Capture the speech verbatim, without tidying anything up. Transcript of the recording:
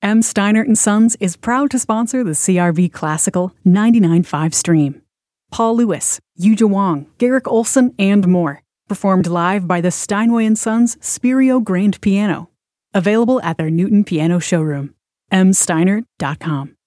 M. Steinert and Sons is proud to sponsor the C R V Classical ninety-nine point five stream. Paul Lewis, Yuja Wong, Garrick Olson, and more. Performed live by the Steinway and Sons Spirio Grand Piano. Available at their Newton Piano showroom. m steinert dot com.